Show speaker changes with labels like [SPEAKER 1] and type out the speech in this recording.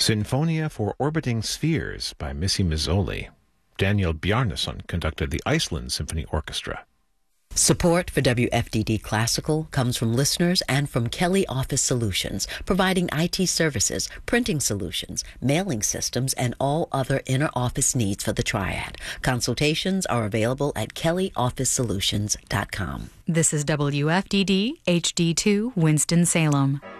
[SPEAKER 1] Sinfonia for Orbiting Spheres by Missy Mazzoli. Daniel Bjarnason conducted the Iceland Symphony Orchestra.
[SPEAKER 2] Support for WFDD Classical comes from listeners and from Kelly Office Solutions, providing IT services, printing solutions, mailing systems, and all other inner office needs for the Triad. Consultations are available at kellyofficesolutions.com.
[SPEAKER 3] This is WFDD HD2 Winston-Salem.